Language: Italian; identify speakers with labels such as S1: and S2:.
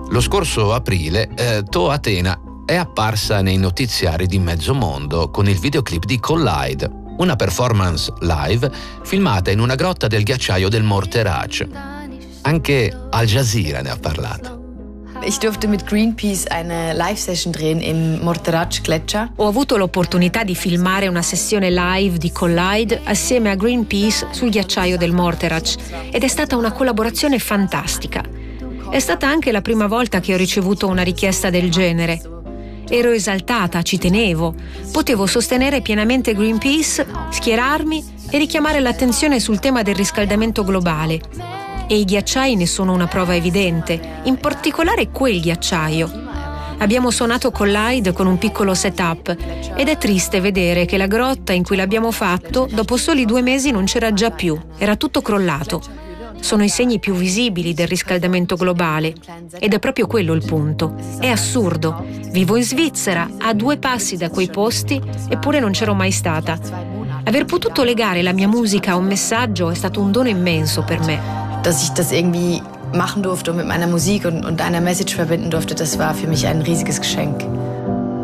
S1: Lo scorso aprile To Atena è apparsa nei notiziari di mezzo mondo con il videoclip di Collide, una performance live filmata in una grotta del ghiacciaio del Morteratsch. Anche Al Jazeera ne ha parlato.
S2: Ich durfte mit Greenpeace eine Live-Session drehen im Morteratsch-Gletscher.
S3: Ho avuto l'opportunità di filmare una sessione live di Collide assieme a Greenpeace sul ghiacciaio del Morteratsch ed è stata una collaborazione fantastica. È stata anche la prima volta che ho ricevuto una richiesta del genere. Ero esaltata, ci tenevo. Potevo sostenere pienamente Greenpeace, schierarmi e richiamare l'attenzione sul tema del riscaldamento globale. E i ghiacciai ne sono una prova evidente, in particolare quel ghiacciaio. Abbiamo suonato Collide con un piccolo setup ed è triste vedere che la grotta in cui l'abbiamo fatto, dopo soli 2 mesi non c'era già più, era tutto crollato. Sono i segni più visibili del riscaldamento globale ed è proprio quello il punto. È assurdo. Vivo in Svizzera, a 2 passi da quei posti, eppure non c'ero mai stata. Aver potuto legare la mia musica a un messaggio è stato un dono immenso per me.
S2: Dass ich das irgendwie machen durfte und mit meiner Musik und einer Message verbinden durfte, das war für mich ein riesiges Geschenk.